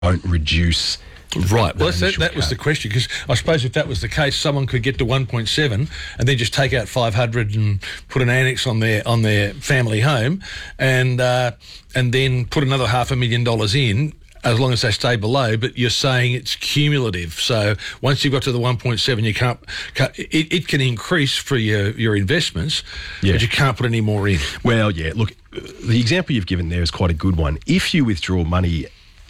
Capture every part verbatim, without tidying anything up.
don't reduce. Right. Well, that, that cap. was the question, because I suppose if that was the case, someone could get to one point seven and then just take out five hundred and put an annex on their on their family home, and uh, and then put another half a million dollars in, as long as they stay below. But you're saying it's cumulative. So once you've got to the one point seven, you can't, can't it, it can increase for your, your investments, yeah. but you can't put any more in. Well, yeah, look, the example you've given there is quite a good one. If you withdraw money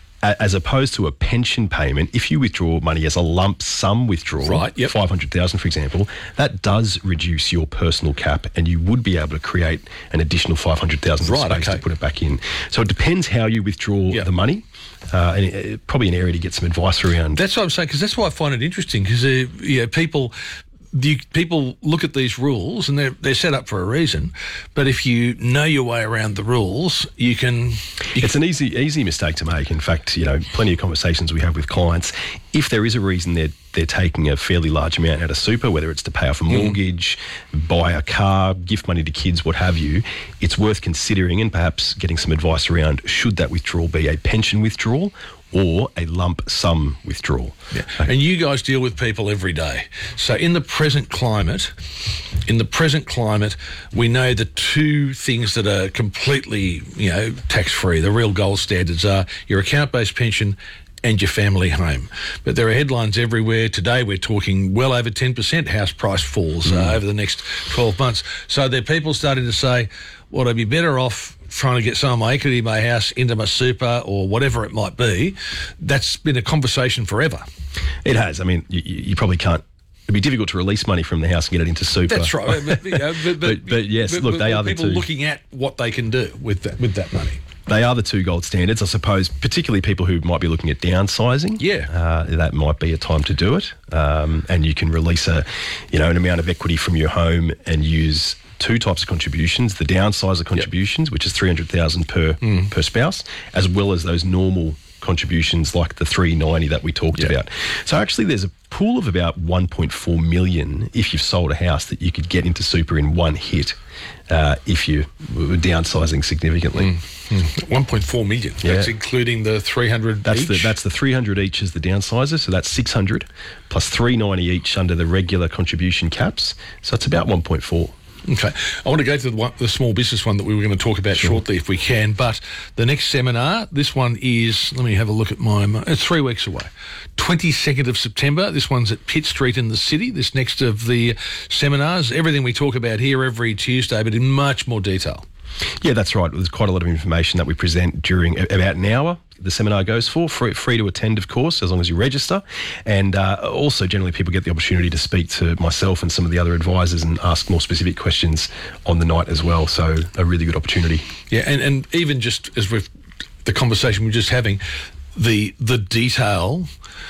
as opposed to a pension payment, if you withdraw money as a lump sum withdrawal, right, yep. five hundred thousand dollars, for example, that does reduce your personal cap, and you would be able to create an additional five hundred thousand dollars right, space okay. to put it back in. So it depends how you withdraw yep. the money. Uh, and it, probably an area to get some advice around. That's what I'm saying, because that's why I find it interesting, because uh, you know, people... You, people look at these rules and they're, they're set up for a reason, but if you know your way around the rules, you can... You it's an easy easy mistake to make. In fact, you know, plenty of conversations we have with clients, if there is a reason they're, they're taking a fairly large amount out of super, whether it's to pay off a mortgage, mm. buy a car, gift money to kids, what have you, it's worth considering and perhaps getting some advice around, should that withdrawal be a pension withdrawal or a lump sum withdrawal. Yeah. Okay. And you guys deal with people every day. So in the present climate, in the present climate, we know the two things that are completely, you know, tax-free, the real gold standards are your account-based pension and your family home. But there are headlines everywhere. Today we're talking well over ten percent house price falls mm. uh, over the next twelve months. So there are people starting to say, well, I'd be better off trying to get some of my equity in my house into my super or whatever it might be. That's been a conversation forever. It has. I mean, you, you probably can't. It'd be difficult to release money from the house and get it into super. That's right. But, you know, but, but, but, but yes, but, look, but, they but are the people two. looking at what they can do with that, with that money. They are the two gold standards, I suppose, particularly people who might be looking at downsizing. Yeah. Uh, that might be a time to do it. Um, and you can release a, you know, an amount of equity from your home and use two types of contributions, the downsizer contributions, yep. which is three hundred thousand dollars per, mm. per spouse, as well as those normal contributions like the three hundred ninety that we talked yep. about. So actually there's a pool of about one point four million if you've sold a house that you could get into super in one hit uh, if you were downsizing significantly. Mm. Mm. one point four million. Yeah. That's including the three hundred that's each? The, that's the three hundred each as the downsizer, so that's six hundred plus three hundred ninety each under the regular contribution caps. So it's about one point four. Okay. I want to go to the, one, the small business one that we were going to talk about sure. shortly if we can, but the next seminar, this one is, let me have a look at my, it's three weeks away, twenty-second of September. This one's at Pitt Street in the city, this next of the seminars. Everything we talk about here every Tuesday, but in much more detail. Yeah, that's right. There's quite a lot of information that we present during about an hour. The seminar goes for, free, free to attend, of course, as long as you register. And uh, also, generally, people get the opportunity to speak to myself and some of the other advisors and ask more specific questions on the night as well. So a really good opportunity. Yeah, and, and even just as with the conversation we're just having, the the detail,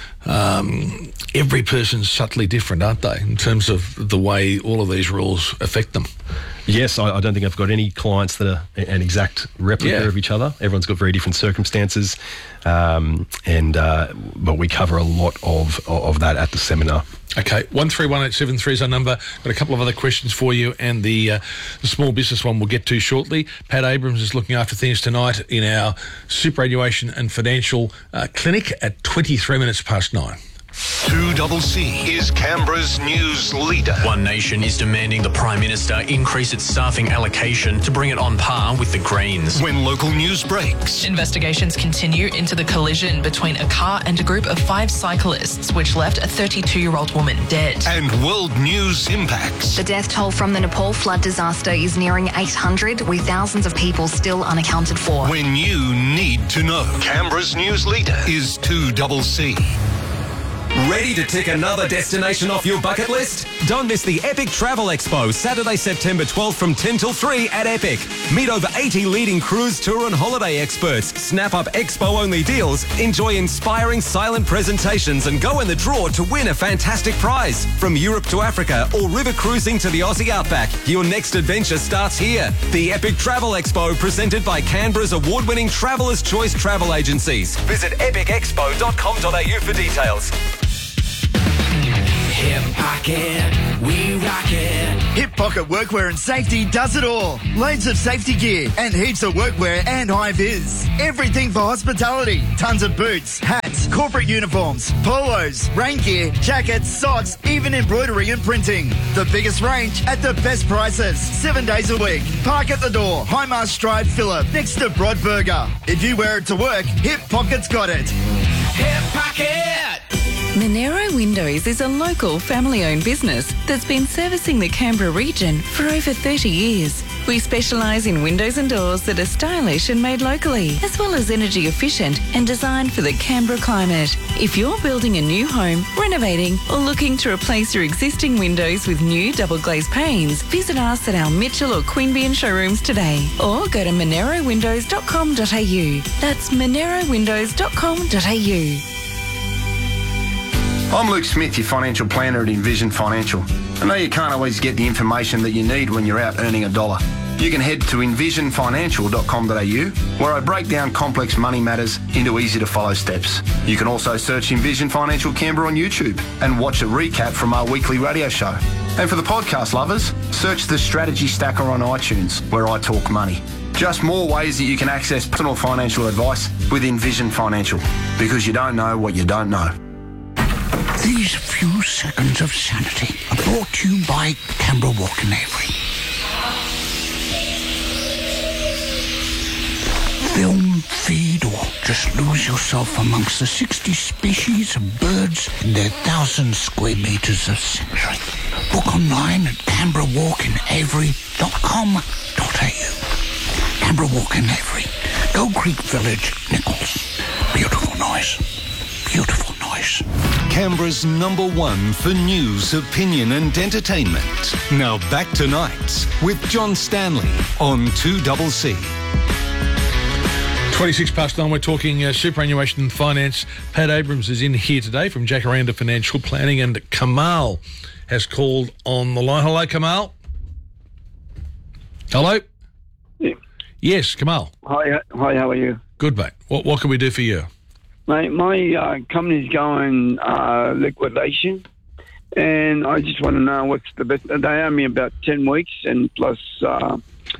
um, every person's subtly different, aren't they, in terms of the way all of these rules affect them? Yes, I, I don't think I've got any clients that are an exact replica yeah. of each other. Everyone's got very different circumstances, um, and uh, but we cover a lot of of that at the seminar. Okay, one three one eight seven three is our number. Got a couple of other questions for you, and the, uh, the small business one we'll get to shortly. Pat Abrams is looking after things tonight in our superannuation and financial uh, clinic at twenty-three minutes past nine. two C is Canberra's news leader. One Nation is demanding the Prime Minister increase its staffing allocation to bring it on par with the Greens. When local news breaks. Investigations continue into the collision between a car and a group of five cyclists, which left a thirty-two-year-old woman dead. And world news impacts. The death toll from the Nepal flood disaster is nearing eight hundred, with thousands of people still unaccounted for. When you need to know. Canberra's news leader is two C. Ready to tick another destination off your bucket list? Don't miss the Epic Travel Expo, Saturday, September twelfth from ten till three at Epic. Meet over eighty leading cruise, tour and holiday experts. Snap up expo-only deals, enjoy inspiring silent presentations and go in the draw to win a fantastic prize. From Europe to Africa or river cruising to the Aussie Outback, your next adventure starts here. The Epic Travel Expo, presented by Canberra's award-winning Traveller's Choice Travel Agencies. Visit epic expo dot com dot a u for details. Hip Pocket, we rock it. Hip Pocket Workwear and Safety does it all. Loads of safety gear and heaps of workwear and high-vis. Everything for hospitality. Tons of boots, hats, corporate uniforms, polos, rain gear, jackets, socks, even embroidery and printing. The biggest range at the best prices. Seven days a week. Park at the door. Highmast Drive, Phillip, next to Broadburger. If you wear it to work, Hip Pocket's got it. Hip Pocket! Monero Windows is a local family-owned business that's been servicing the Canberra region for over thirty years. We specialise in windows and doors that are stylish and made locally, as well as energy efficient and designed for the Canberra climate. If you're building a new home, renovating or looking to replace your existing windows with new double glazed panes, visit us at our Mitchell or Queanbeyan showrooms today or go to monero windows dot com dot a u. That's monero windows dot com dot a u. I'm Luke Smith, your financial planner at Envision Financial. I know you can't always get the information that you need when you're out earning a dollar. You can head to envision financial dot com dot a u, where I break down complex money matters into easy-to-follow steps. You can also search Envision Financial Canberra on YouTube and watch a recap from our weekly radio show. And for the podcast lovers, search the Strategy Stacker on iTunes, where I talk money. Just more ways that you can access personal financial advice with Envision Financial, because you don't know what you don't know. These few seconds of sanity are brought to you by Canberra Walk and Avery. Film, feed, or just lose yourself amongst the sixty species of birds in their thousand square metres of sanctuary. Book online at canberra walk and avery dot com dot a u. Canberra Walk and Avery, Gold Creek Village, Nichols. Beautiful noise. Beautiful noise. Canberra's number one for news, opinion and entertainment. Now back to Nights with John Stanley on two C C. twenty-six past nine, we're talking uh, superannuation and finance. Pat Abrams is in here today from Jacaranda Financial Planning, and Kamal has called on the line. Hello, Kamal. Hello? Yeah. Yes, Kamal. Hi, hi, how are you? Good, mate. What, what can we do for you? Mate, my uh, company's going uh, liquidation, and I just want to know what's the best. They owe me about ten weeks, and plus, uh,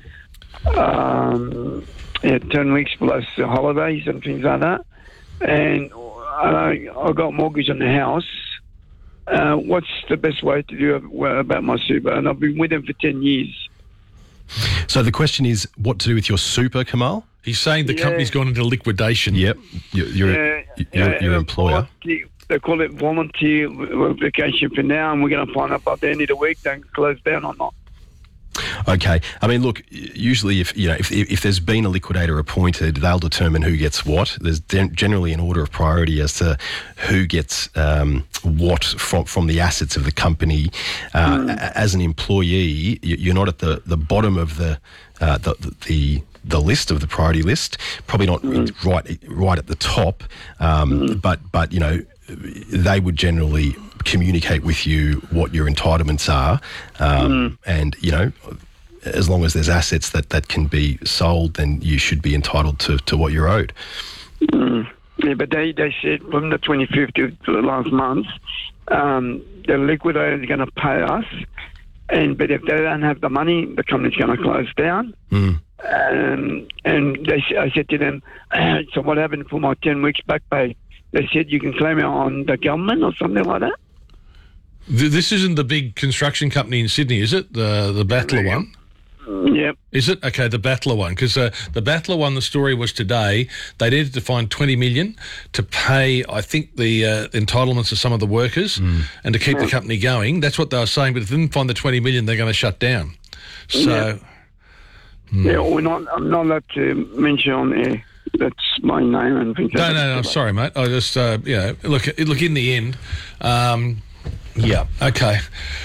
um, yeah, ten weeks plus holidays and things like that. And I, I got mortgage on the house. Uh, what's the best way to do about my super? And I've been with them for ten years. So the question is, what to do with your super, Kamal? He's saying the Yeah. company's gone into liquidation. Yep, you're, you're, Yeah, you're, yeah, your employer. volunteer- They call it volunteer revocation for now, and we're going to find out by the end of the week they can close down or not. Okay. I mean, look, usually if, you know, if, if there's been a liquidator appointed, they'll determine who gets what. There's gen- generally an order of priority as to who gets um, what from, from the assets of the company. Uh, Mm. a- As an employee, you- you're not at the, the bottom of the, uh, the, the the list of the priority list, probably not Mm. right right at the top, um, but but you know, they would generally communicate with you what your entitlements are, um, Mm. and you know, as long as there's assets that, that can be sold, then you should be entitled to, to what you're owed. Mm. Yeah, but they, they said from the twenty-fifth of the last month, um, the liquidator is going to pay us, and but if they don't have the money, the company's going to close down. Mm. Um, and they, I said to them, so what happened for my ten weeks back pay? They said you can claim it on the government or something like that. Th- This isn't the big construction company in Sydney, is it? The the Battler one? Yep. Is it? Okay, the Battler one. Because uh, the Battler one, the story was today, they needed to find twenty million dollars to pay, I think, the uh, entitlements of some of the workers and to keep the company going. That's what they were saying, but if they didn't find the twenty million dollars, they're going to shut down. So... Yeah. Yeah, we're not, I'm not allowed to mention on air. That's my name and things. No, no, no. I'm sorry, mate. I just, uh, you know, look, look. In the end, um, yeah, okay.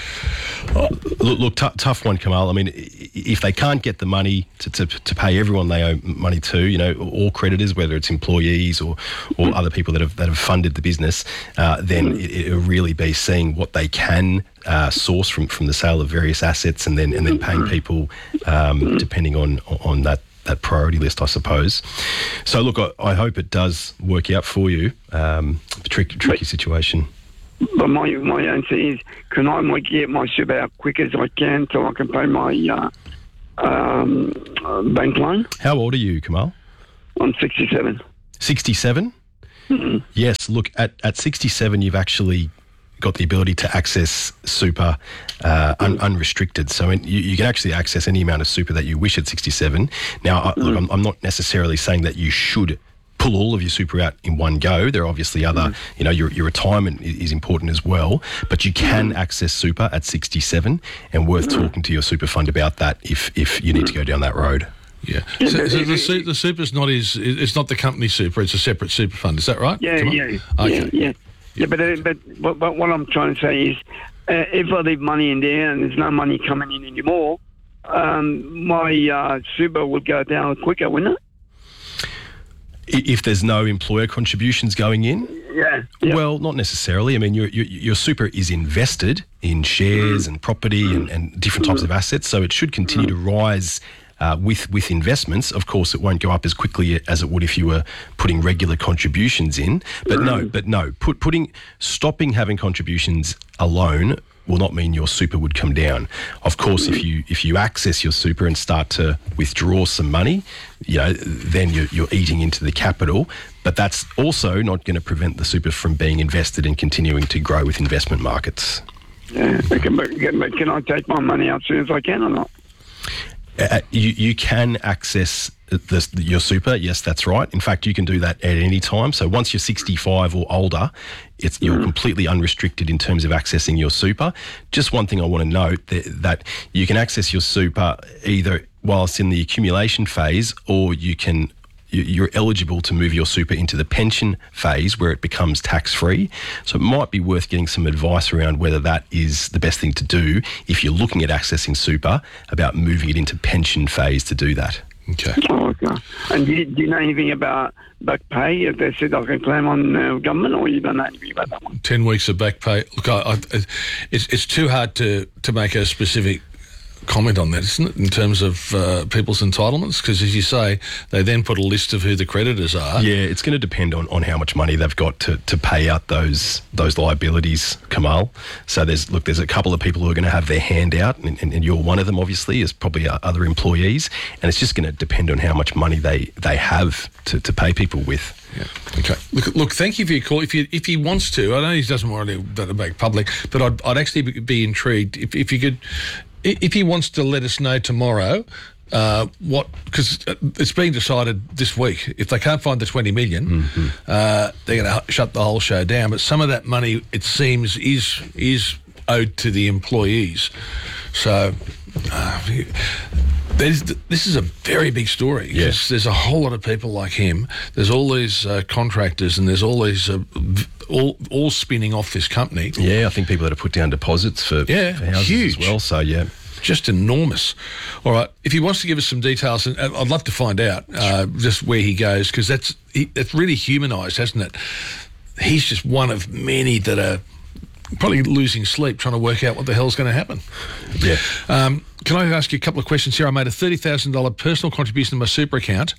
Look, look t- tough one, Kamal. I mean, if they can't get the money to, to, to pay everyone they owe money to, you know, all creditors, whether it's employees or, or other people that have that have funded the business, uh, then it, it'll really be seeing what they can uh, source from, from the sale of various assets, and then and then paying people um, depending on on that. that priority list, I suppose. So, look, I, I hope it does work out for you. Um, tricky, tricky situation. But my my answer is, can I might get my super out quick as I can so I can pay my uh, um, uh, bank loan? How old are you, Kamal? I'm sixty-seven. sixty-seven? Mm-hmm. Yes, look, at, at sixty-seven, you've actually got the ability to access super uh, un- unrestricted. So in, you, you can actually access any amount of super that you wish at sixty-seven. Now, I, look, I'm, I'm not necessarily saying that you should pull all of your super out in one go. There are obviously other, you know, your, your retirement is, is important as well, but you can access super at sixty-seven, and worth talking to your super fund about that if, if you need to go down that road. Yeah. So, so the, su- the super's not his, it's not the company super, it's a separate super fund, is that right? Yeah, Come on. yeah, Okay. yeah, yeah. Yeah, but, uh, but but but what I'm trying to say is, uh, if I leave money in there and there's no money coming in anymore, um, my uh, super will go down quicker, wouldn't it? If there's no employer contributions going in? Yeah. yeah. Well, not necessarily. I mean, your, your, your super is invested in shares and property and, and different types of assets, so it should continue to rise uh, with with investments. Of course, it won't go up as quickly as it would if you were putting regular contributions in. But no, but no, put, putting stopping having contributions alone will not mean your super would come down. Of course, if you if you access your super and start to withdraw some money, you know, then you're, you're eating into the capital. But that's also not going to prevent the super from being invested and continuing to grow with investment markets. Yeah, but can, but can I take my money out as soon as I can or not? Uh, you, you can access the, your super, yes, that's right. In fact, you can do that at any time. So once you're sixty-five or older, it's you're completely unrestricted in terms of accessing your super. Just one thing I want to note, that, that you can access your super either whilst in the accumulation phase, or you can you're eligible to move your super into the pension phase where it becomes tax-free. So it might be worth getting some advice around whether that is the best thing to do if you're looking at accessing super, about moving it into pension phase to do that. Okay. Oh, okay. And do you, do you know anything about back pay? If they said I can claim on uh, government, or you don't know anything about that one? Ten weeks of back pay. Look, I, I, it's it's too hard to, to make a specific comment on that, isn't it, in terms of uh, people's entitlements? Because, as you say, they then put a list of who the creditors are. Yeah, it's going to depend on, on how much money they've got to, to pay out those those liabilities, Kamal. So there's look, there's a couple of people who are going to have their hand out, and, and, and you're one of them, obviously, as probably other employees, and it's just going to depend on how much money they, they have to, to pay people with. Yeah. Okay. Look, look. Thank you for your call. If you, if he wants to, I know he doesn't want to make public, but I'd, I'd actually be intrigued if, if you could, if he wants to let us know tomorrow, uh, what, because it's been decided this week. If they can't find the twenty million, mm-hmm. uh, they're going to shut the whole show down. But some of that money, it seems, is is owed to the employees. So. Uh, There's, this is a very big story. Yes. There's a whole lot of people like him. There's all these uh, contractors, and there's all these uh, all all spinning off this company. Yeah, I think people that have put down deposits for, yeah, for houses huge. as well. So yeah, just enormous. All right, if he wants to give us some details, and I'd love to find out uh, just where he goes, because that's he, that's really humanised, hasn't it? He's just one of many that are probably losing sleep trying to work out what the hell's going to happen. Yeah. Um, can I ask you a couple of questions here? I made a thirty thousand dollars personal contribution to my super account.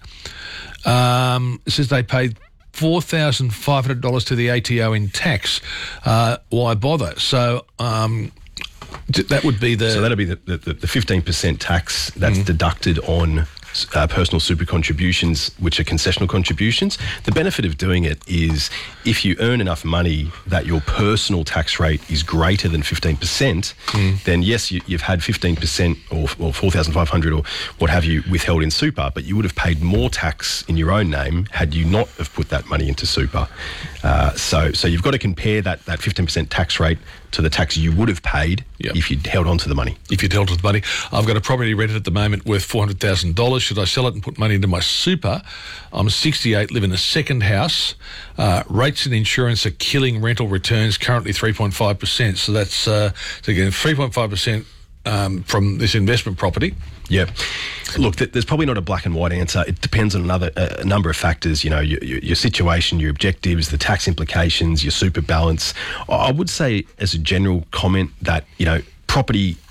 Um, it says they paid four thousand five hundred dollars to the A T O in tax. Uh, why bother? So um, that would be the... So that'll be the, the, the fifteen percent tax that's mm-hmm. deducted on uh, personal super contributions, which are concessional contributions. The benefit of doing it is if you earn enough money that your personal tax rate is greater than fifteen percent, mm. then yes, you, you've had fifteen percent or, or four thousand five hundred dollars or what have you withheld in super, but you would have paid more tax in your own name had you not have put that money into super. Uh, so so you've got to compare that, that fifteen percent tax rate to the tax you would have paid yep. if you'd held on to the money. If you'd held on to the money. I've got a property rented at the moment worth four hundred thousand dollars. Should I sell it and put money into my super? I'm sixty-eight, live in a second house. Uh, rates and insurance are killing rental returns, currently three point five percent. So that's, uh, so again, three point five percent um, from this investment property. Yeah. Look, th- there's probably not a black and white answer. It depends on another uh, a number of factors, you know, your, your, your situation, your objectives, the tax implications, your super balance. I would say as a general comment that, you know, property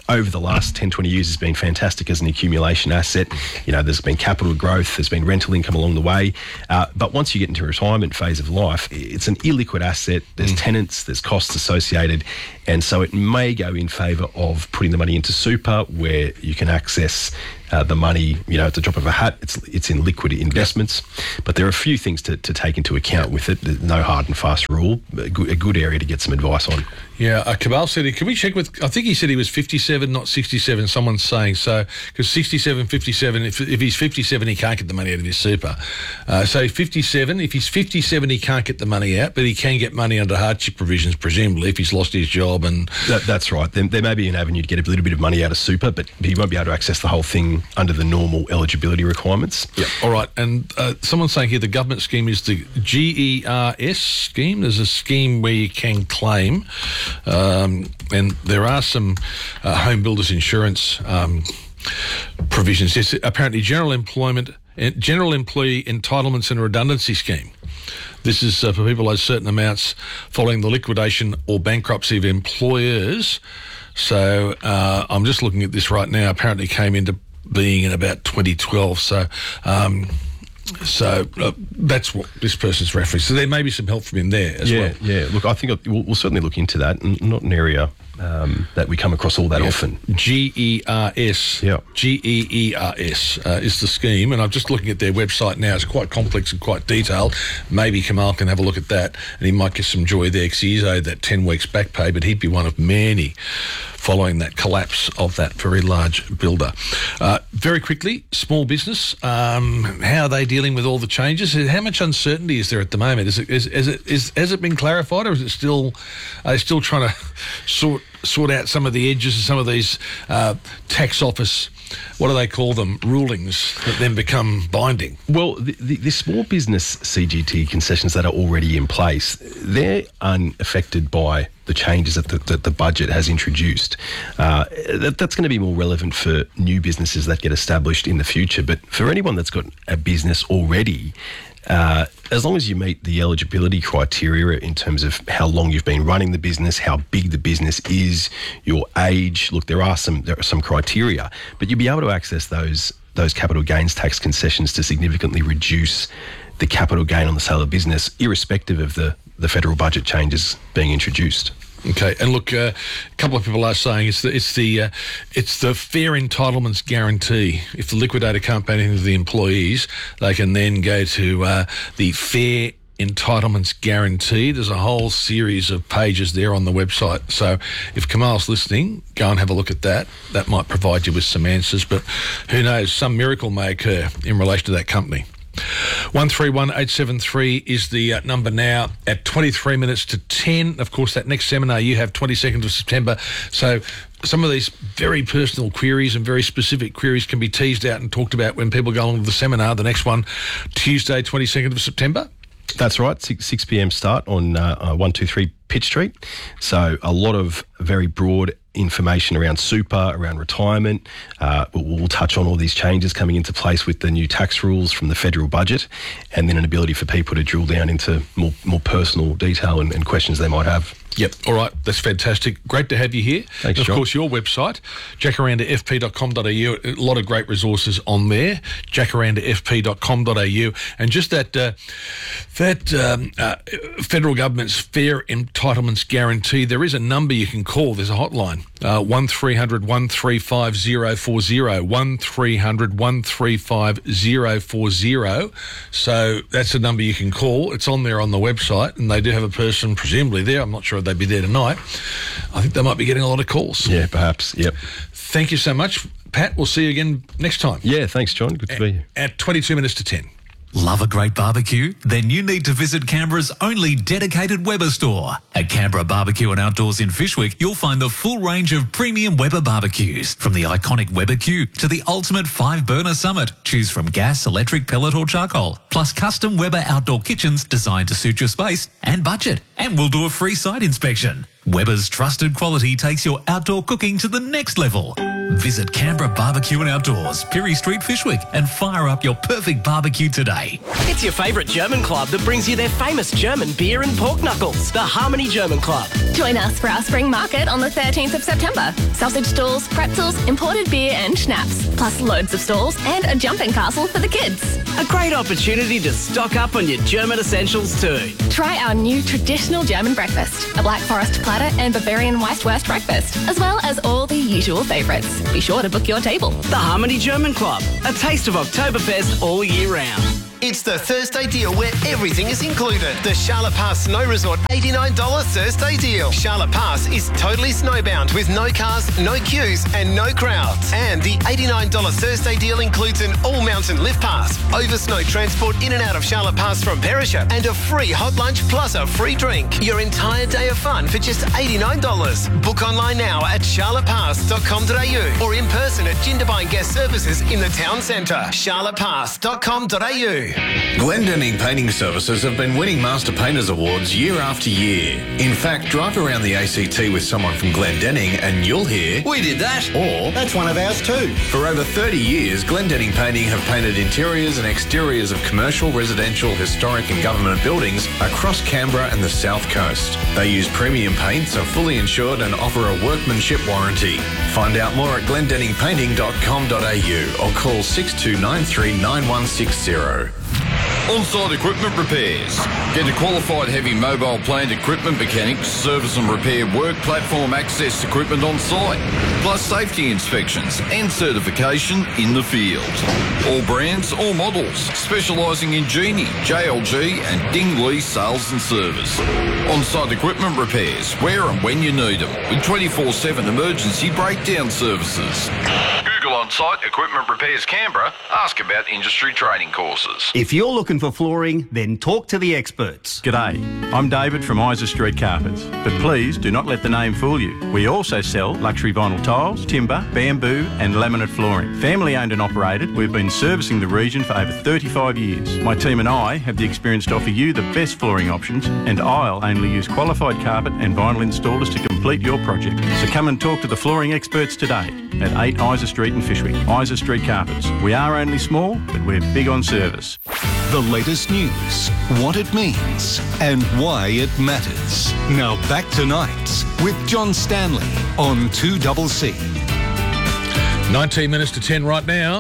over the last ten, twenty years has been fantastic as an accumulation asset. You know, there's been capital growth, there's been rental income along the way. Uh, but once you get into a retirement phase of life, it's an illiquid asset. There's mm. tenants, there's costs associated. And so it may go in favour of putting the money into super, where you can access uh, the money, you know, at the drop of a hat. It's it's in liquid investments. Yep. But there are a few things to, to take into account with it. There's no hard and fast rule. A good, a good area to get some advice on. Yeah, uh, Kamal said, can we check with, I think he said he was fifty-seven, not sixty-seven, someone's saying. So, because sixty-seven, fifty-seven, if, if he's fifty-seven, he can't get the money out of his super. Uh, so fifty-seven, if he's fifty-seven, he can't get the money out, but he can get money under hardship provisions, presumably, if he's lost his job. And that, That's right. There, there may be an avenue to get a little bit of money out of super, but he won't be able to access the whole thing under the normal eligibility requirements. Yeah. All right. And uh, someone's saying here the government scheme is the G E R S scheme. There's a scheme where you can claim. Um, and there are some uh, home builders insurance um, provisions. There's apparently general employment, general employee entitlements and redundancy scheme. This is uh, for people who owe certain amounts following the liquidation or bankruptcy of employers. So uh, I'm just looking at this right now. Apparently came into being in about twenty twelve. So. Um, So uh, that's what this person's reference. So there may be some help from him there as yeah, well. Yeah, look, I think we'll, we'll certainly look into that. N- not an area um, that we come across all that yeah. often. G E R S. Yeah. G E E R S uh, is the scheme. And I'm just looking at their website now. It's quite complex and quite detailed. Maybe Kamal can have a look at that and he might get some joy there because he's owed that ten weeks back pay, but he'd be one of many following that collapse of that very large builder. Uh, very quickly, small business, um, how are they dealing with all the changes? How much uncertainty is there at the moment? Is it, is, is it, is, has it been clarified or is it still, are they still trying to sort sort out some of the edges of some of these uh, tax office, what do they call them, rulings that then become binding? Well, the, the, the small business C G T concessions that are already in place, they're unaffected by the changes that the, that the budget has introduced. Uh, that, that's going to be more relevant for new businesses that get established in the future. But for anyone that's got a business already, Uh, as long as you meet the eligibility criteria in terms of how long you've been running the business, how big the business is, your age, look, there are some there are some criteria, but you'll be able to access those those capital gains tax concessions to significantly reduce the capital gain on the sale of business, irrespective of the, the federal budget changes being introduced. Okay, and look, uh, a couple of people are saying it's the it's the uh, it's the fair entitlements guarantee. If the liquidator can't pay anything to the employees, they can then go to uh, the fair entitlements guarantee. There's a whole series of pages there on the website. So if Kamal's listening, go and have a look at that. That might provide you with some answers. But who knows? Some miracle may occur in relation to that company. one three one eight seven three is the uh, number now at twenty-three minutes to ten. Of course, that next seminar you have twenty-second of September. So some of these very personal queries and very specific queries can be teased out and talked about when people go along to the seminar. The next one, Tuesday, twenty-second of September. That's right, six p.m. start on uh, one two three Pitt Street. So a lot of very broad information around super, around retirement. Uh, we'll, we'll touch on all these changes coming into place with the new tax rules from the federal budget, and then an ability for people to drill down into more, more personal detail and, and questions they might have. Yep. All right. That's fantastic. Great to have you here. Thanks, and of John. course, your website, jacaranda f p dot com dot a u. A lot of great resources on there, jacaranda f p dot com dot a u. And just that uh, that um, uh, federal government's fair entitlements guarantee, there is a number you can call. There's a hotline, uh, one three hundred one three five zero four zero, one three hundred one three five zero four zero. So that's a number you can call. It's on there on the website, and they do have a person presumably there. I'm not sure they'd be there tonight. I think they might be getting a lot of calls. Yeah, perhaps. Yep. Thank you so much, Pat. We'll see you again next time. Yeah, thanks, John. Good to at, be here. At twenty-two minutes to ten. Love a great barbecue? Then you need to visit Canberra's only dedicated Weber store. At Canberra Barbecue and Outdoors in Fyshwick, you'll find the full range of premium Weber barbecues. From the iconic Weber Q to the ultimate five-burner Summit. Choose from gas, electric, pellet or charcoal. Plus custom Weber outdoor kitchens designed to suit your space and budget. And we'll do a free site inspection. Weber's trusted quality takes your outdoor cooking to the next level. Visit Canberra Barbecue and Outdoors, Pirie Street, Fishwick, and fire up your perfect barbecue today. It's your favourite German club that brings you their famous German beer and pork knuckles, the Harmony German Club. Join us for our spring market on the thirteenth of September. Sausage stalls, pretzels, imported beer and schnapps, plus loads of stalls and a jumping castle for the kids. A great opportunity to stock up on your German essentials too. Try our new traditional German breakfast, a Black Forest platter and Bavarian Weisswurst breakfast, as well as all the usual favourites. Be sure to book your table. The Harmony German Club, a taste of Oktoberfest all year round. It's the Thursday deal where everything is included. The Charlotte Pass Snow Resort eighty-nine dollars Thursday deal. Charlotte Pass is totally snowbound with no cars, no queues and no crowds. And the eighty-nine dollars Thursday deal includes an all-mountain lift pass, over snow transport in and out of Charlotte Pass from Perisher, and a free hot lunch plus a free drink. Your entire day of fun for just eighty-nine dollars. Book online now at charlotte pass dot com dot a u or in person at Jindabyne Guest Services in the town centre. charlotte pass dot com dot a u. Glendinning Painting Services have been winning Master Painters Awards year after year. In fact, drive around the A C T with someone from Glendinning and you'll hear, "We did that," or "That's one of ours too." For over thirty years, Glendinning Painting have painted interiors and exteriors of commercial, residential, historic and government buildings across Canberra and the South Coast. They use premium paints, are fully insured and offer a workmanship warranty. Find out more at glendinning painting dot com dot a u or call six two nine three nine one six zero. On-site equipment repairs. Get a qualified heavy mobile plant equipment mechanic to service and repair work platform access equipment on site, plus safety inspections and certification in the field. All brands, all models, specialising in Genie, J L G and Ding Lee sales and service. On-site equipment repairs, where and when you need them, with twenty-four seven emergency breakdown services. Google On-Site Equipment Repairs Canberra. Ask about industry training courses. If you're looking for flooring, then talk to the experts. G'day, I'm David from Isa Street Carpets, but please do not let the name fool you. We also sell luxury vinyl tiles, timber, bamboo and laminate flooring. Family owned and operated, we've been servicing the region for over thirty-five years. My team and I have the experience to offer you the best flooring options, and I'll only use qualified carpet and vinyl installers to complete your project. So come and talk to the flooring experts today at eight Isa Street in Fishwick. Isa Street Carpets. We are only small, but we're big on service. The latest news, what it means, and why it matters. Now back to Nights with John Stanley on two C C. nineteen minutes to ten right now.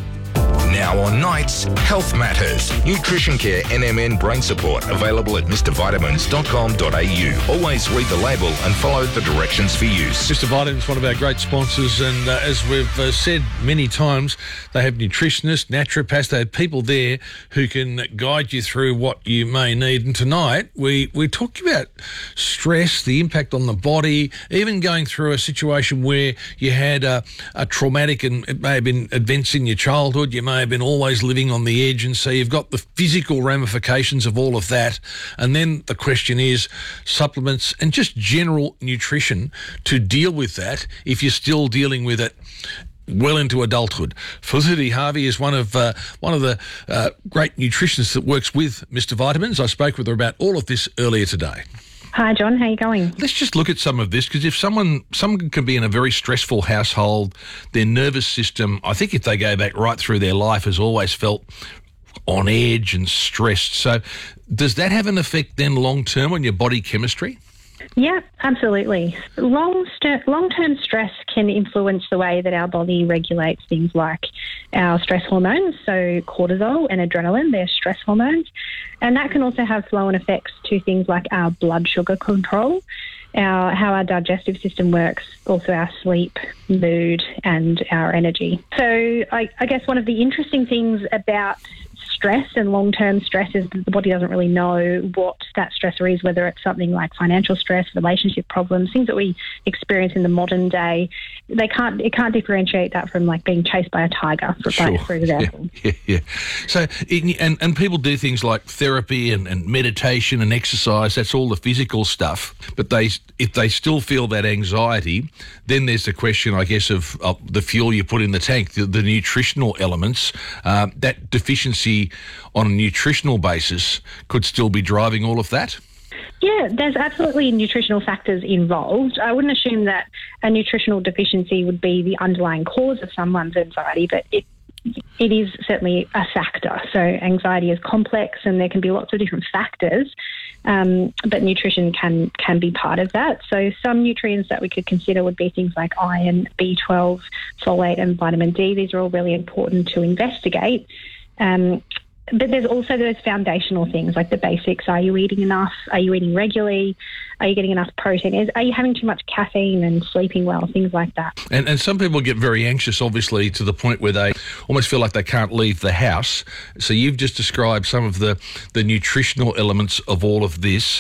Now on Nights, Health Matters. Nutrition Care N M N Brain Support. Available at mr vitamins dot com dot a u. Always read the label and follow the directions for use. Mister Vitamins, one of our great sponsors, and uh, as we've uh, said many times, they have nutritionists, naturopaths, they have people there who can guide you through what you may need. And tonight, we, we talked about stress, the impact on the body, even going through a situation where you had a, a traumatic, and it may have been events in your childhood, you may have been always living on the edge, and so you've got the physical ramifications of all of that. And then the question is supplements and just general nutrition to deal with that if you're still dealing with it well into adulthood. Felicity Harvey is one of uh, one of the uh, great nutritionists that works with Mister Vitamins. I spoke with her about all of this earlier today. Hi, John. How are you going? Let's just look at some of this, because if someone someone can be in a very stressful household, their nervous system, I think if they go back right through their life, has always felt on edge and stressed. So does that have an effect then long-term on your body chemistry? Yeah, absolutely. Long st- long-term stress can influence the way that our body regulates things like our stress hormones, so cortisol and adrenaline, they're stress hormones. And that can also have flow-on effects to things like our blood sugar control, our how our digestive system works, also our sleep, mood, and our energy. So I, I guess one of the interesting things about stress and long-term stress is that the body doesn't really know what that stressor is, whether it's something like financial stress, relationship problems, things that we experience in the modern day. They can't, it can't differentiate that from like being chased by a tiger, for, Sure. for example. Yeah, yeah, yeah. So, it, and, and people do things like therapy and, and meditation and exercise, that's all the physical stuff, but they if they still feel that anxiety, then there's the question, I guess, of, of the fuel you put in the tank, the, the nutritional elements. Uh, that deficiency on a nutritional basis could still be driving all of that? Yeah, there's absolutely nutritional factors involved. I wouldn't assume that a nutritional deficiency would be the underlying cause of someone's anxiety, but it it is certainly a factor. So anxiety is complex and there can be lots of different factors, um, but nutrition can can be part of that. So some nutrients that we could consider would be things like iron, B twelve, folate and vitamin D. These are all really important to investigate. Um, But there's also those foundational things like the basics. Are you eating enough? Are you eating regularly? Are you getting enough protein? Is, are you having too much caffeine and sleeping well? Things like that. And, and some people get very anxious, obviously, to the point where they almost feel like they can't leave the house. So you've just described some of the, the nutritional elements of all of this.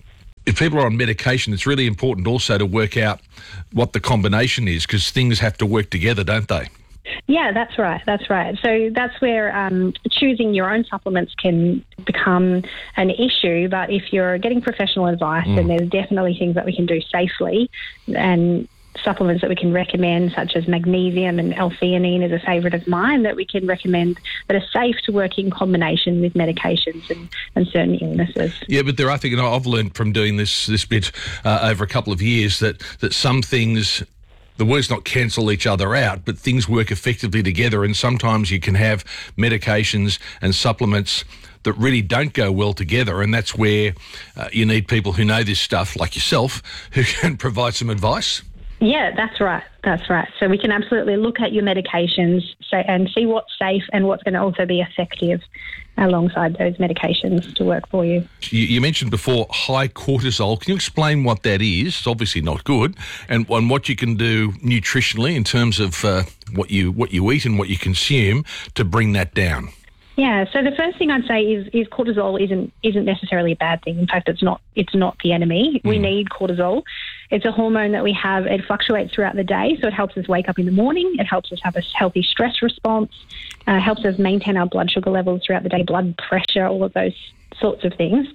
If people are on medication, it's really important also to work out what the combination is, because things have to work together, don't they? Yeah, that's right. That's right. So that's where um, choosing your own supplements can become an issue. But if you're getting professional advice, Mm. then there's definitely things that we can do safely, and supplements that we can recommend, such as magnesium and L-theanine is a favourite of mine that we can recommend that are safe to work in combination with medications and, and certain illnesses. Yeah, but there are things, and I've learned from doing this this bit uh, over a couple of years that that some things, the words not cancel each other out, but things work effectively together, and sometimes you can have medications and supplements that really don't go well together, and that's where uh, you need people who know this stuff, like yourself, who can provide some advice. Yeah, that's right. That's right. So we can absolutely look at your medications so, and see what's safe and what's going to also be effective alongside those medications to work for you. You, you mentioned before high cortisol. Can you explain what that is? It's obviously not good, and, and what you can do nutritionally in terms of uh, what you what you eat and what you consume to bring that down. Yeah, so the first thing I'd say is, is cortisol isn't isn't necessarily a bad thing. In fact, it's not it's not the enemy. Mm. We need cortisol. It's a hormone that we have. It fluctuates throughout the day, so it helps us wake up in the morning. It helps us have a healthy stress response, uh, helps us maintain our blood sugar levels throughout the day, blood pressure, all of those sorts of things.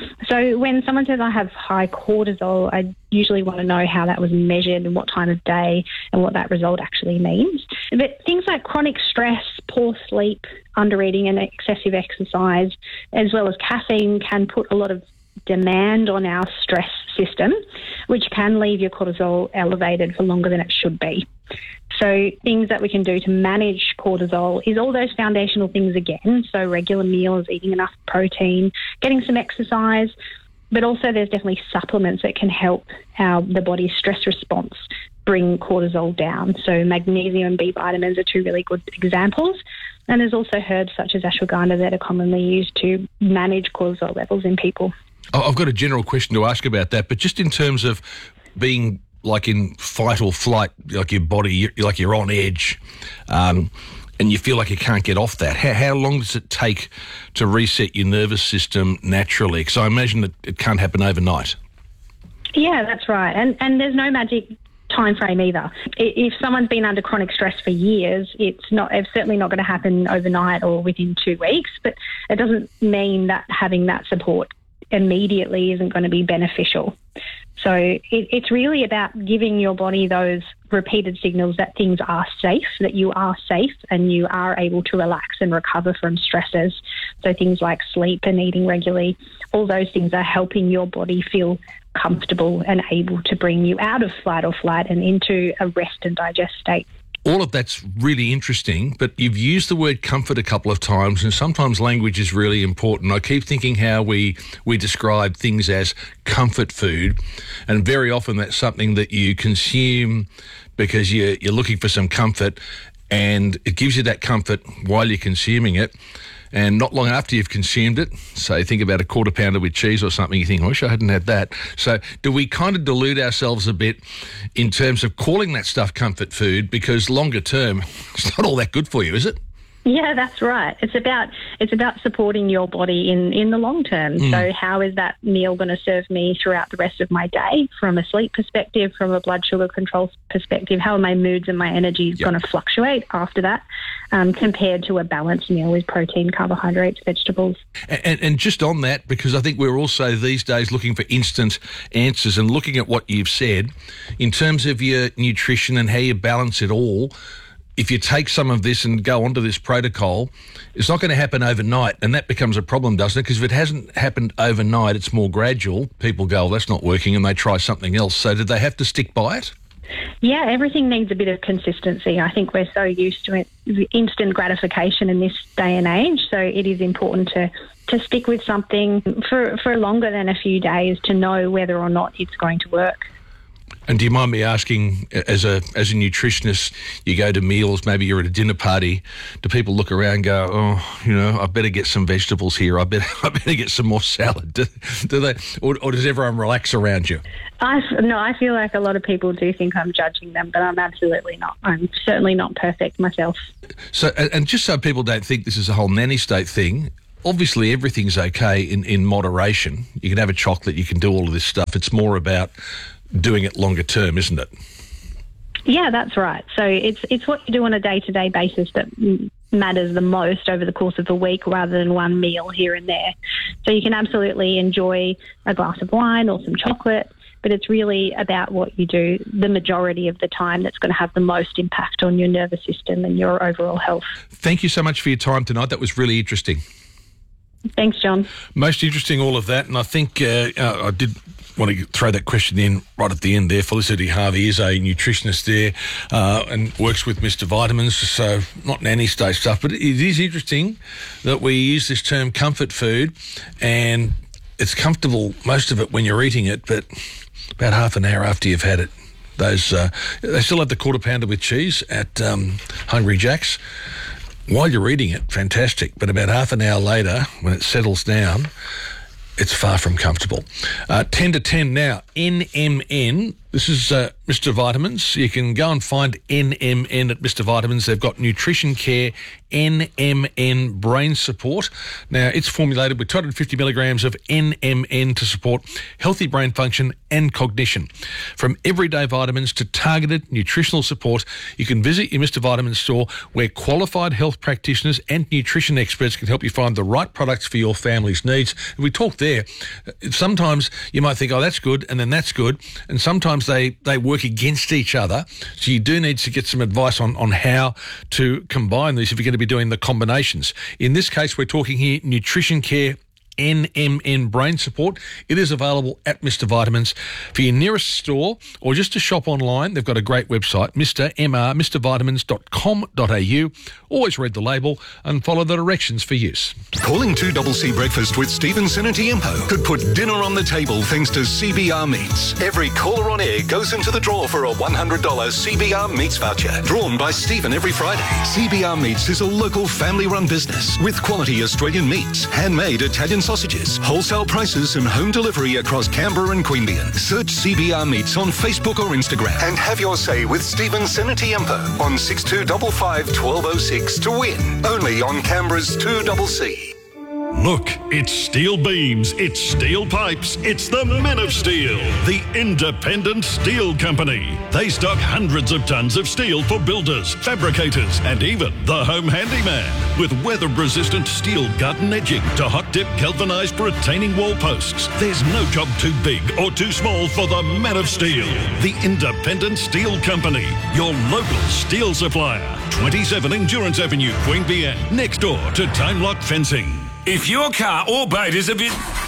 So when someone says I have high cortisol, I usually want to know how that was measured and what time of day and what that result actually means. But things like chronic stress, poor sleep, undereating and excessive exercise, as well as caffeine, can put a lot of demand on our stress system, which can leave your cortisol elevated for longer than it should be. So things that we can do to manage cortisol is all those foundational things again. So regular meals, eating enough protein, getting some exercise, but also there's definitely supplements that can help our the body's stress response bring cortisol down. So magnesium and B vitamins are two really good examples. And there's also herbs such as ashwagandha that are commonly used to manage cortisol levels in people. I've got a general question to ask about that, but just in terms of being like in fight or flight, like your body, like you're on edge, um, and you feel like you can't get off that. How, how long does it take to reset your nervous system naturally? Because I imagine that it can't happen overnight. Yeah, that's right. And and there's no magic time frame either. If someone's been under chronic stress for years, it's not it's certainly not going to happen overnight or within two weeks, but it doesn't mean that having that support immediately isn't going to be beneficial. So it, it's really about giving your body those repeated signals that things are safe, that you are safe and you are able to relax and recover from stresses. So things like sleep and eating regularly, all those things are helping your body feel comfortable and able to bring you out of fight or flight and into a rest and digest state. All of that's really interesting, but you've used the word comfort a couple of times, and sometimes language is really important. I keep thinking how we, we describe things as comfort food, and very often that's something that you consume because you're, you're looking for some comfort, and it gives you that comfort while you're consuming it. And not long after you've consumed it, say think about a quarter pounder with cheese or something, you think, I wish I hadn't had that. So do we kind of delude ourselves a bit in terms of calling that stuff comfort food, because longer term, it's not all that good for you, is it? Yeah, that's right. It's about it's about supporting your body in, in the long term. Mm. So how is that meal going to serve me throughout the rest of my day from a sleep perspective, from a blood sugar control perspective? How are my moods and my energy yep. going to fluctuate after that um, compared to a balanced meal with protein, carbohydrates, vegetables? And, and just on that, because I think we're also these days looking for instant answers, and looking at what you've said in terms of your nutrition and how you balance it all, if you take some of this and go onto this protocol, it's not going to happen overnight, and that becomes a problem, doesn't it? Because if it hasn't happened overnight, it's more gradual. People go, oh, that's not working, and they try something else. So did they have to stick by it? Yeah, everything needs a bit of consistency. I think we're so used to it, instant gratification in this day and age, so it is important to, to stick with something for, for longer than a few days to know whether or not it's going to work. And do you mind me asking, as a as a nutritionist, you go to meals, maybe you're at a dinner party, do people look around and go, oh, you know, I better get some vegetables here, I better, I better get some more salad, do, do they, or, or does everyone relax around you? I, no, I feel like a lot of people do think I'm judging them, but I'm absolutely not. I'm certainly not perfect myself. So, and just so people don't think this is a whole nanny state thing, obviously everything's okay in, in moderation. You can have a chocolate, you can do all of this stuff. It's more about doing it longer term, isn't it? Yeah, that's right. So it's it's what you do on a day-to-day basis that m- matters the most over the course of a week rather than one meal here and there. So you can absolutely enjoy a glass of wine or some chocolate, but it's really about what you do the majority of the time that's going to have the most impact on your nervous system and your overall health. Thank you so much for your time tonight. That was really interesting. Thanks, John. Most interesting, all of that. And I think uh, I did want to throw that question in right at the end there. Felicity Harvey is a nutritionist there uh, and works with Mister Vitamins, so not nanny state stuff, but it is interesting that we use this term comfort food, and it's comfortable, most of it, when you're eating it, but about half an hour after you've had it, those uh, they still have the quarter pounder with cheese at um, Hungry Jack's. While you're eating it, fantastic, but about half an hour later, when it settles down, it's far from comfortable. Uh, ten to ten now, N M N. This is uh, Mister Vitamins. You can go and find N M N at Mister Vitamins. They've got Nutrition Care N M N Brain Support. Now, it's formulated with two hundred fifty milligrams of N M N to support healthy brain function and cognition. From everyday vitamins to targeted nutritional support, you can visit your Mister Vitamins store where qualified health practitioners and nutrition experts can help you find the right products for your family's needs. We talked there. Sometimes you might think, oh, that's good, and then that's good, and sometimes they, they work against each other. So you do need to get some advice on, on how to combine these if you're going to be doing the combinations. In this case, we're talking here Nutrition Care N M N Brain Support. It is available at Mister Vitamins. For your nearest store or just to shop online, they've got a great website, Mister M R, Mister Vitamins dot com dot a u. Always read the label and follow the directions for use. Calling two C C Breakfast with Stephen Senatiempo could put dinner on the table thanks to C B R Meats. Every caller on air goes into the draw for a one hundred dollars C B R Meats voucher, drawn by Stephen every Friday. C B R Meats is a local family-run business with quality Australian meats, handmade Italian sausages, wholesale prices and home delivery across Canberra and Queanbeyan. Search C B R Meats on Facebook or Instagram and have your say with Stephen Senatiempo on six two five five, one two zero six to win. Only on Canberra's two C C. Look, it's steel beams, it's steel pipes, it's the Men of Steel, the independent steel company. They stock hundreds of tons of steel for builders, fabricators, and even the home handyman. With weather-resistant steel garden edging to hot-dip galvanized retaining wall posts, there's no job too big or too small for the Men of Steel, the independent steel company, your local steel supplier. twenty-seven Endurance Avenue, Queanbeyan, next door to Time Lock Fencing. If your car or boat is a bit...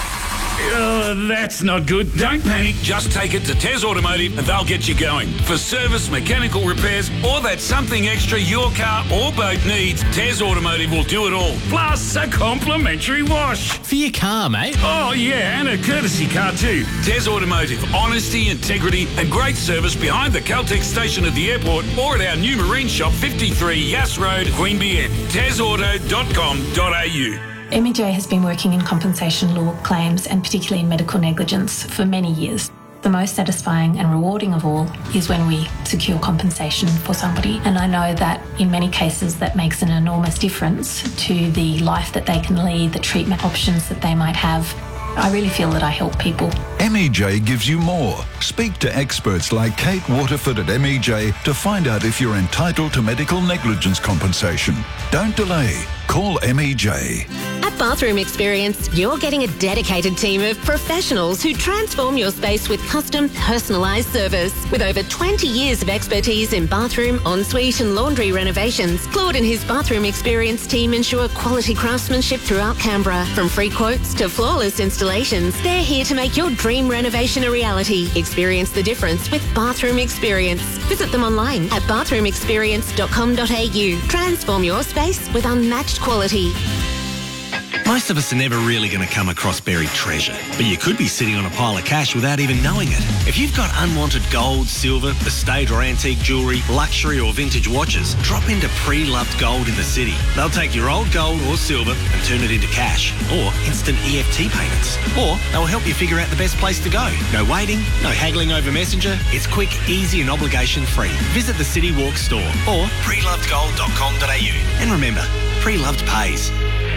Uh, that's not good. Don't panic. Just take it to Tez Automotive and they'll get you going. For service, mechanical repairs, or that something extra your car or boat needs, Tez Automotive will do it all. Plus a complimentary wash. For your car, mate. Oh, yeah, and a courtesy car too. Tez Automotive. Honesty, integrity, and great service behind the Caltex station at the airport or at our new marine shop, fifty-three Yass Road, Queanbeyan. tez auto dot com dot a u. M E J has been working in compensation law claims and particularly in medical negligence for many years. The most satisfying and rewarding of all is when we secure compensation for somebody, and I know that in many cases that makes an enormous difference to the life that they can lead, the treatment options that they might have. I really feel that I help people. M E J gives you more. Speak to experts like Kate Waterford at M E J to find out if you're entitled to medical negligence compensation. Don't delay. Call M E J. At Bathroom Experience, you're getting a dedicated team of professionals who transform your space with custom, personalised service. With over twenty years of expertise in bathroom, ensuite and laundry renovations, Claude and his Bathroom Experience team ensure quality craftsmanship throughout Canberra. From free quotes to flawless installations, they're here to make your dream renovation a reality. Experience the difference with Bathroom Experience. Visit them online at bathroom experience dot com dot a u. Transform your space with unmatched quality. Most of us are never really going to come across buried treasure, but you could be sitting on a pile of cash without even knowing it. If you've got unwanted gold, silver, estate or antique jewellery, luxury or vintage watches, drop into Pre-Loved Gold in the city. They'll take your old gold or silver and turn it into cash, or instant E F T payments. Or they'll help you figure out the best place to go. No waiting, no haggling over Messenger. It's quick, easy and obligation-free. Visit the City Walk store or pre loved gold dot com dot a u. And remember, Pre-Loved pays.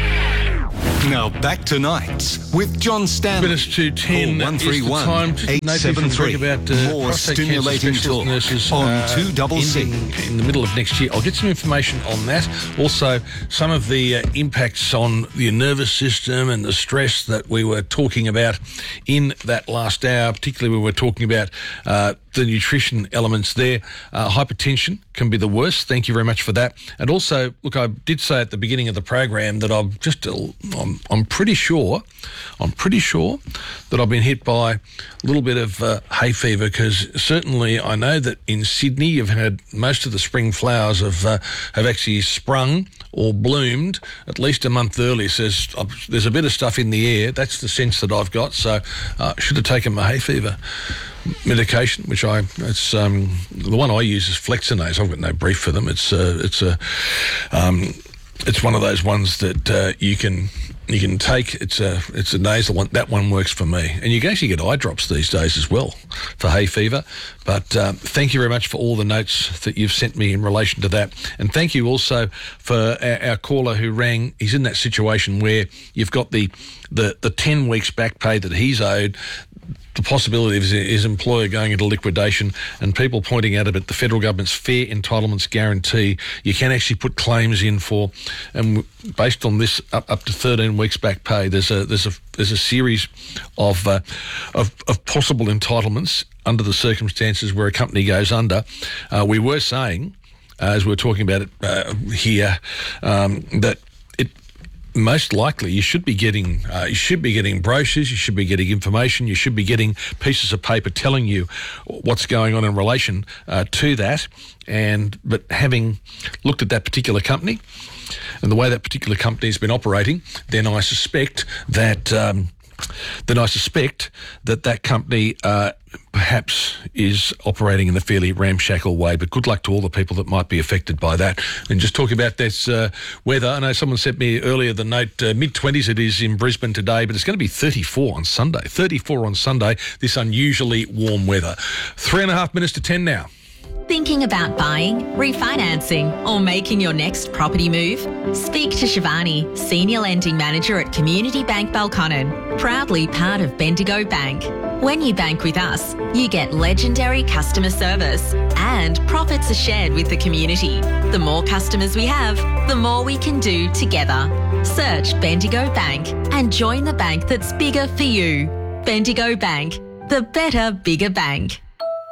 Now back to Nights with John Stanley. Minutes to ten. one three one, eight seven three. About uh, more stimulating talk nurses, on uh, two double C. In the middle of next year. I'll get some information on that. Also, some of the uh, impacts on the nervous system and the stress that we were talking about in that last hour. Particularly, we were talking about uh, the nutrition elements there. Uh, hypertension can be the worst. Thank you very much for that. And also, look, I did say at the beginning of the program that I'm just, I'm, I'm pretty sure, I'm pretty sure that I've been hit by a little bit of uh, hay fever, because certainly I know that in Sydney you've had most of the spring flowers have uh, have actually sprung or bloomed at least a month early. So there's, uh, there's a bit of stuff in the air. That's the sense that I've got. So I uh, should have taken my hay fever medication, which I it's um, the one I use is Flexinase. I've got no brief for them. It's uh, it's a um, it's one of those ones that uh, you can you can take. It's a it's a nasal one. That one works for me, and you can actually get eye drops these days as well for hay fever. But um, thank you very much for all the notes that you've sent me in relation to that, and thank you also for our, our caller who rang. He's in that situation where you've got the the the ten weeks back pay that he's owed, the possibility of his, his employer going into liquidation, and people pointing out about the federal government's fair entitlements guarantee. You can actually put claims in for, and based on this, up, up to thirteen weeks back pay. There's a there's a there's a series of uh, of, of possible entitlements under the circumstances where a company goes under. Uh, we were saying, uh, as we were talking about it uh, here, um, that most likely you should be getting uh, you should be getting brochures, you should be getting information, you should be getting pieces of paper telling you what's going on in relation uh, to that. And but having looked at that particular company and the way that particular company has been operating, then I suspect that um, then I suspect that that company uh, perhaps is operating in a fairly ramshackle way. But good luck to all the people that might be affected by that. And just talking about this uh, weather, I know someone sent me earlier the note, uh, mid-twenties it is in Brisbane today, but it's going to be thirty-four on Sunday. thirty-four on Sunday, this unusually warm weather. Three and a half minutes to ten now. Thinking about buying, refinancing, or making your next property move? Speak to Shivani, Senior Lending Manager at Community Bank Balconnen, proudly part of Bendigo Bank. When you bank with us, you get legendary customer service and profits are shared with the community. The more customers we have, the more we can do together. Search Bendigo Bank and join the bank that's bigger for you. Bendigo Bank, the better, bigger bank.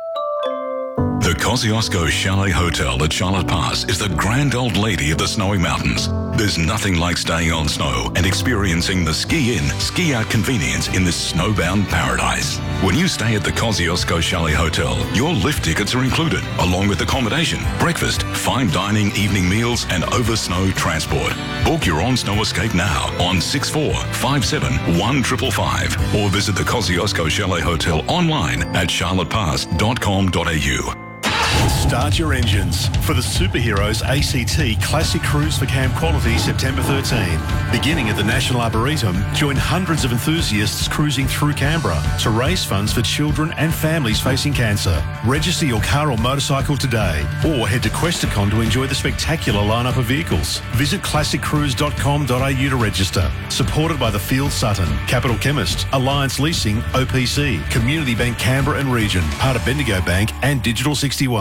The Kosciuszko Chalet Hotel at Charlotte Pass is the grand old lady of the snowy mountains. There's nothing like staying on snow and experiencing the ski-in, ski-out convenience in this snowbound paradise. When you stay at the Kosciuszko Chalet Hotel, your lift tickets are included, along with accommodation, breakfast, fine dining, evening meals, and over-snow transport. Book your on-snow escape now on six four five seven one five five five or visit the Kosciuszko Chalet Hotel online at charlotte pass dot com dot a u. Start your engines for the Superheroes A C T Classic Cruise for Camp Quality September thirteenth. Beginning at the National Arboretum, join hundreds of enthusiasts cruising through Canberra to raise funds for children and families facing cancer. Register your car or motorcycle today or head to Questacon to enjoy the spectacular lineup of vehicles. Visit classic cruise dot com dot a u to register. Supported by the Field Sutton, Capital Chemist, Alliance Leasing, O P C, Community Bank Canberra and Region, part of Bendigo Bank and Digital sixty-one.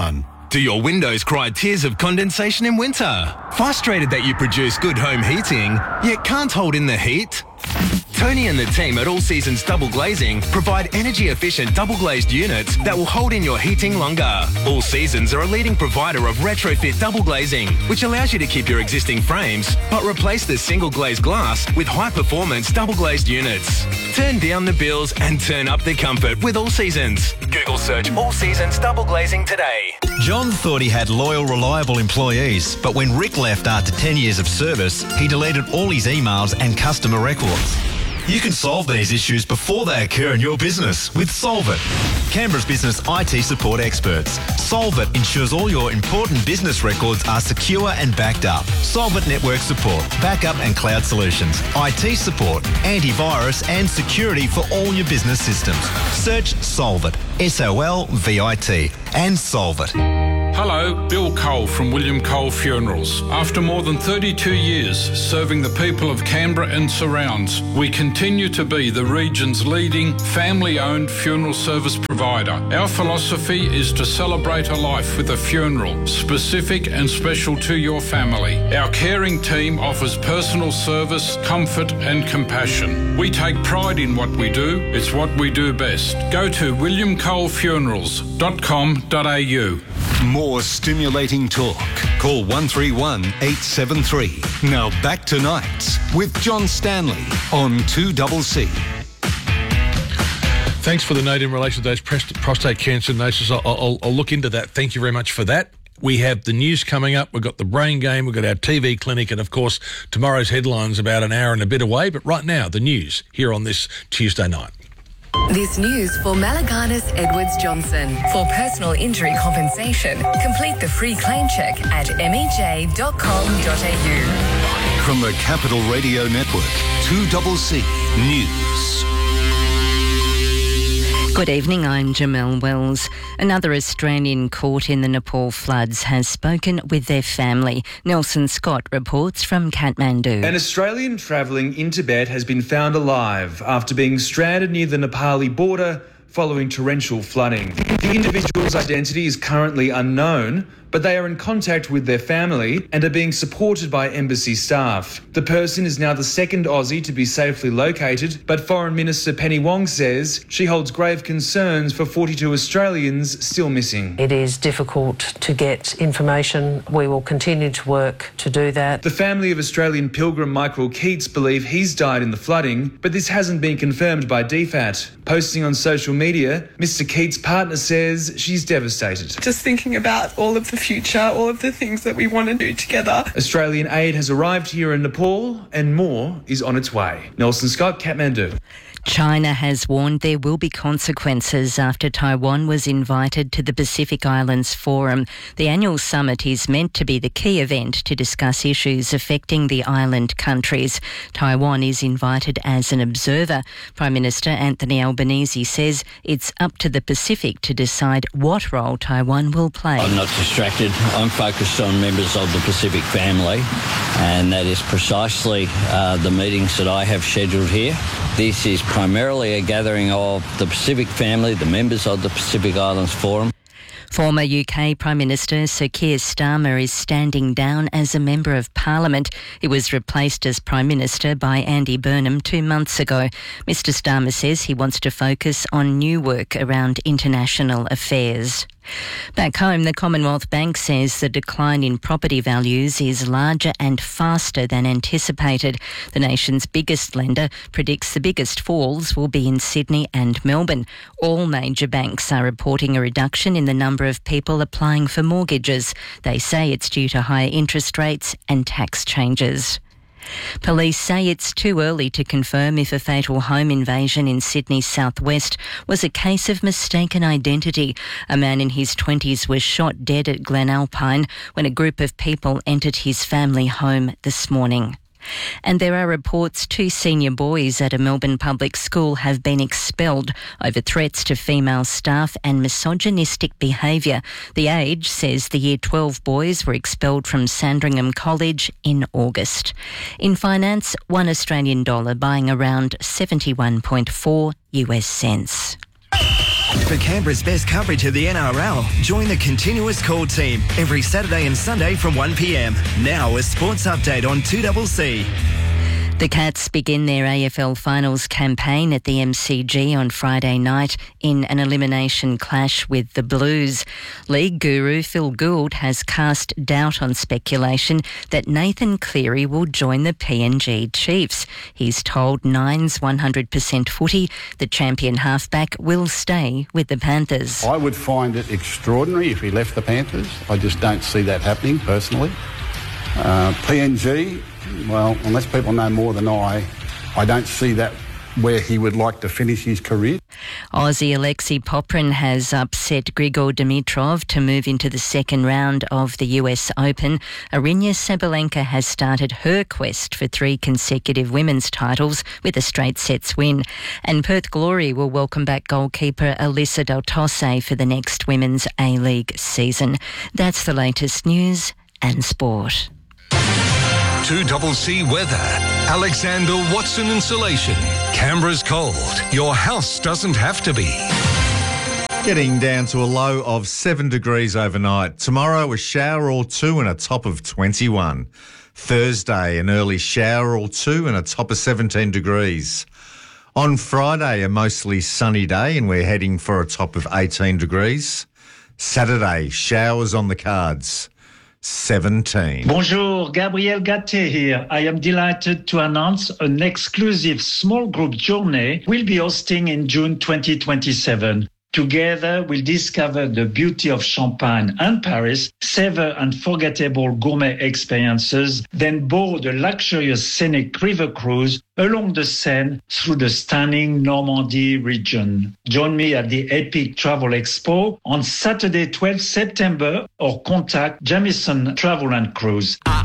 Do your windows cry tears of condensation in winter? Frustrated that you produce good home heating, yet can't hold in the heat? Tony and the team at All Seasons Double Glazing provide energy-efficient double-glazed units that will hold in your heating longer. All Seasons are a leading provider of retrofit double glazing, which allows you to keep your existing frames, but replace the single-glazed glass with high-performance double-glazed units. Turn down the bills and turn up the comfort with All Seasons. Google search All Seasons Double Glazing today. John thought he had loyal, reliable employees, but when Rick left after ten years of service, he deleted all his emails and customer records. You can solve these issues before they occur in your business with Solvit, Canberra's business I T support experts. Solvit ensures all your important business records are secure and backed up. Solvit network support, backup and cloud solutions, I T support, antivirus and security for all your business systems. Search Solvit, S O L V I T, and Solvit. Hello, Bill Cole from William Cole Funerals. After more than thirty-two years serving the people of Canberra and surrounds, we continue to be the region's leading family-owned funeral service provider. Our philosophy is to celebrate a life with a funeral, specific and special to your family. Our caring team offers personal service, comfort and compassion. We take pride in what we do. It's what we do best. Go to william cole funerals dot com dot a u. More stimulating talk. Call one three one, eight seven three. Now back to Nights with John Stanley on two C C. Thanks for the note in relation to those prostate cancer notices. I'll, I'll, I'll look into that. Thank you very much for that. We have the news coming up. We've got the brain game. We've got our T V clinic. And, of course, tomorrow's headline's about an hour and a bit away. But right now, the news here on this Tuesday night. This news for Malaganas Edwards Johnson. For personal injury compensation, complete the free claim check at m e j dot com dot a u. From the Capital Radio Network, two C C News. Good evening, I'm Jamel Wells. Another Australian caught in the Nepal floods has spoken with their family. Nelson Scott reports from Kathmandu. An Australian travelling in Tibet has been found alive after being stranded near the Nepali border following torrential flooding. The individual's identity is currently unknown, but they are in contact with their family and are being supported by embassy staff. The person is now the second Aussie to be safely located, but Foreign Minister Penny Wong says she holds grave concerns for forty-two Australians still missing. It is difficult to get information. We will continue to work to do that. The family of Australian pilgrim Michael Keats believe he's died in the flooding, but this hasn't been confirmed by D FAT. Posting on social media, Mister Keats' partner says she's devastated. Just thinking about all of the future, all of the things that we want to do together. Australian aid has arrived here in Nepal and more is on its way. Nelson Scott, Kathmandu. China has warned there will be consequences after Taiwan was invited to the Pacific Islands Forum. The annual summit is meant to be the key event to discuss issues affecting the island countries. Taiwan is invited as an observer. Prime Minister Anthony Albanese says it's up to the Pacific to decide what role Taiwan will play. I'm not distracted. I'm focused on members of the Pacific family, and that is precisely uh, the meetings that I have scheduled here. This is primarily a gathering of the Pacific family, the members of the Pacific Islands Forum. Former U K Prime Minister Sir Keir Starmer is standing down as a Member of Parliament. He was replaced as Prime Minister by Andy Burnham two months ago. Mister Starmer says he wants to focus on new work around international affairs. Back home, the Commonwealth Bank says the decline in property values is larger and faster than anticipated. The nation's biggest lender predicts the biggest falls will be in Sydney and Melbourne. All major banks are reporting a reduction in the number of people applying for mortgages. They say it's due to higher interest rates and tax changes. Police say it's too early to confirm if a fatal home invasion in Sydney's southwest was a case of mistaken identity. A man in his twenties was shot dead at Glen Alpine when a group of people entered his family home this morning. And there are reports two senior boys at a Melbourne public school have been expelled over threats to female staff and misogynistic behaviour. The Age says the Year twelve boys were expelled from Sandringham College in August. In finance, one Australian dollar buying around seventy-one point four U S cents. For Canberra's best coverage of the N R L, join the Continuous Call team every Saturday and Sunday from one p m. Now a sports update on two C C. The Cats begin their A F L Finals campaign at the M C G on Friday night in an elimination clash with the Blues. League guru Phil Gould has cast doubt on speculation that Nathan Cleary will join the P N G Chiefs. He's told Nine's one hundred percent Footy the champion halfback will stay with the Panthers. I would find it extraordinary if he left the Panthers. I just don't see that happening personally. Uh, P N G, well, unless people know more than I, I don't see that where he would like to finish his career. Aussie Alexei Poprin has upset Grigor Dimitrov to move into the second round of the U S Open. Aryna Sabalenka has started her quest for three consecutive women's titles with a straight sets win. And Perth Glory will welcome back goalkeeper Alyssa Del Tosse for the next Women's A-League season. That's the latest news and sport. two C C weather. Alexander Watson Insulation. Canberra's cold. Your house doesn't have to be. Getting down to a low of seven degrees overnight. Tomorrow, a shower or two and a top of twenty-one. Thursday, an early shower or two and a top of seventeen degrees. On Friday, a mostly sunny day and we're heading for a top of eighteen degrees. Saturday, showers on the cards. seventeen. Bonjour, Gabriel Gatté here. I am delighted to announce an exclusive small group journey we'll be hosting in June twenty twenty-seven. Together, we'll discover the beauty of Champagne and Paris, savor unforgettable gourmet experiences, then board a luxurious scenic river cruise along the Seine through the stunning Normandy region. Join me at the Epic Travel Expo on Saturday, twelfth September, or contact Jamieson Travel and Cruise.